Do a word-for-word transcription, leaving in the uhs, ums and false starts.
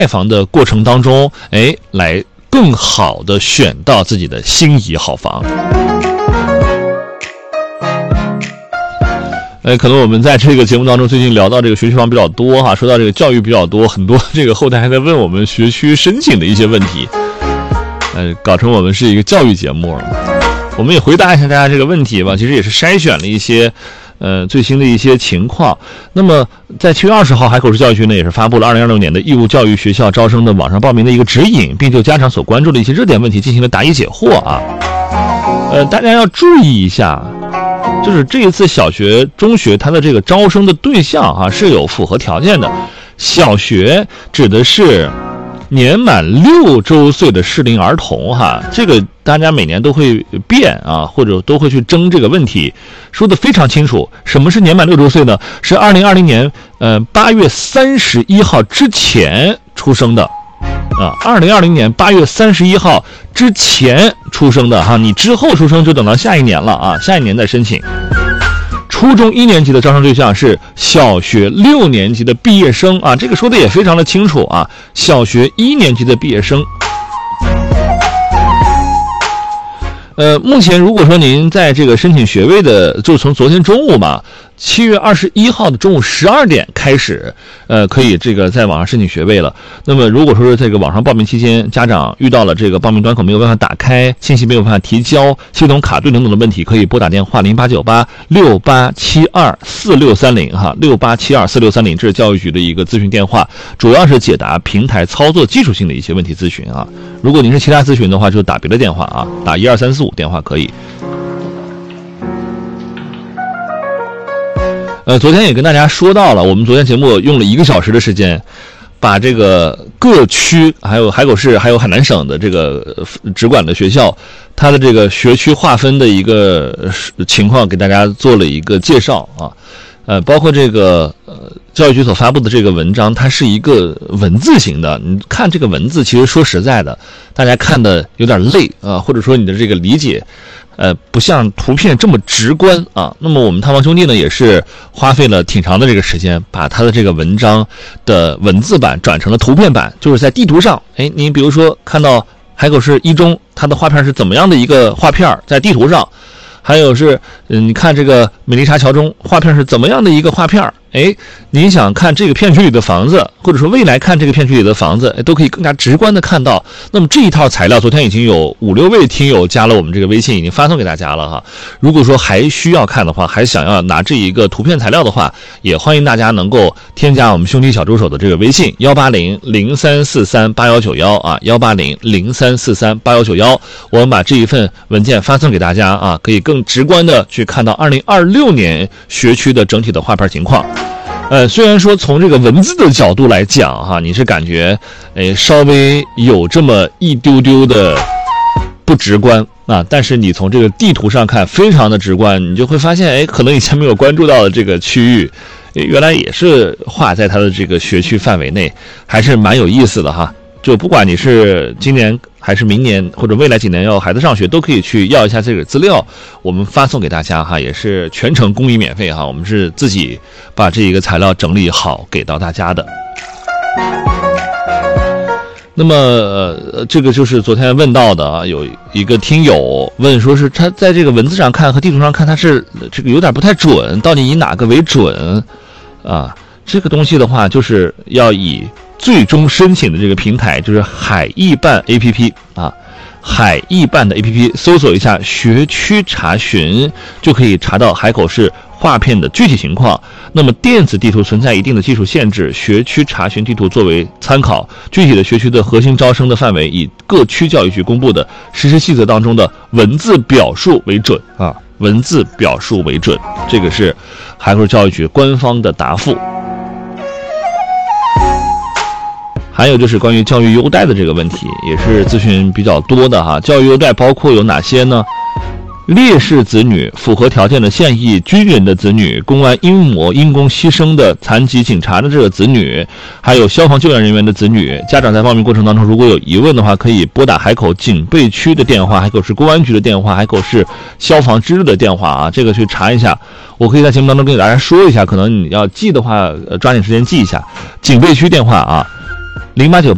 房的过程当中，哎，来更好的选到自己的心仪好房。呃，可能我们在这个节目当中最近聊到这个学区房比较多哈，说到这个教育比较多，很多这个后台还在问我们学区申请的一些问题，呃，搞成我们是一个教育节目了。我们也回答一下大家这个问题吧，其实也是筛选了一些呃最新的一些情况。那么在七月二十号，海口市教育局呢也是发布了二零二六年的义务教育学校招生的网上报名的一个指引，并就家长所关注的一些热点问题进行了答疑解惑啊。呃，大家要注意一下。就是这一次小学、中学它的这个招生的对象啊是有符合条件的。小学指的是年满六周岁的适龄儿童哈，这个大家每年都会变啊，或者都会去争这个问题，说的非常清楚。什么是年满六周岁呢？是二零二零年呃八月三十一号之前出生的。啊，二零二零年八月三十一号之前出生的哈，你之后出生就等到下一年了啊，下一年再申请。初中一年级的招生对象是小学六年级的毕业生啊，这个说的也非常的清楚啊，小学一年级的毕业生。呃，目前如果说您在这个申请学位的，就从昨天中午嘛，七月二十一号的中午十二点开始，呃，可以这个在网上申请学位了。那么如果说是这个网上报名期间，家长遇到了这个报名端口没有办法打开，信息没有办法提交，系统卡顿等等的问题，可以拨打电话零八九八六八七二四六三零哈，六八七二四六三零，这是教育局的一个咨询电话，主要是解答平台操作技术性的一些问题咨询啊。如果您是其他咨询的话，就打别的电话啊，打一二三四五电话可以。呃，昨天也跟大家说到了，我们昨天节目用了一个小时的时间，把这个各区还有海口市还有海南省的这个直管的学校，它的这个学区划分的一个情况给大家做了一个介绍啊。呃，包括这个呃教育局所发布的这个文章，它是一个文字型的。你看这个文字，其实说实在的，大家看的有点累啊，或者说你的这个理解，呃，不像图片这么直观啊。那么我们探访兄弟呢，也是花费了挺长的这个时间，把它的这个文章的文字版转成了图片版，就是在地图上，哎，你比如说看到海口市一中，它的画片是怎么样的一个画片，在地图上。还有是，嗯，你看这个美丽沙桥中画片是怎么样的一个画片？哎，您想看这个片区里的房子，或者说未来看这个片区里的房子，都可以更加直观的看到。那么这一套材料，昨天已经有五六位听友加了我们这个微信，已经发送给大家了哈。如果说还需要看的话，还想要拿这一个图片材料的话，也欢迎大家能够添加我们兄弟小助手的这个微信幺八零零三四三八幺九幺啊，幺八零零三四三八幺九幺，我们把这一份文件发送给大家啊，可以更直观的去看到二零二六年学区的整体的画片情况。呃，虽然说从这个文字的角度来讲哈，你是感觉诶稍微有这么一丢丢的不直观啊，但是你从这个地图上看非常的直观，你就会发现哎，可能以前没有关注到的这个区域，原来也是划在它的这个学区范围内，还是蛮有意思的哈。就不管你是今年还是明年或者未来几年要孩子上学，都可以去要一下这个资料，我们发送给大家哈，也是全程公益免费哈，我们是自己把这一个材料整理好给到大家的。那么呃，这个就是昨天问到的啊，有一个听友问说是他在这个文字上看和地图上看，他是这个有点不太准，到底以哪个为准啊？这个东西的话，就是要以最终申请的这个平台就是海易办 A P P 啊，海易办的 A P P 搜索一下学区查询，就可以查到海口市画片的具体情况。那么电子地图存在一定的技术限制，学区查询地图作为参考，具体的学区的核心招生的范围以各区教育局公布的实施细则当中的文字表述为准啊，文字表述为准，这个是海口市教育局官方的答复。还有就是关于教育优待的这个问题，也是咨询比较多的哈。教育优待包括有哪些呢？烈士子女、符合条件的现役军人的子女、公安因模因公牺牲的残疾警察的这个子女，还有消防救援人员的子女。家长在报名过程当中如果有疑问的话，可以拨打海口警备区的电话、海口市公安局的电话、海口市消防支队的电话啊，这个去查一下。我可以在节目当中跟大家说一下，可能你要记的话，呃，抓紧时间记一下警备区电话啊，零八九八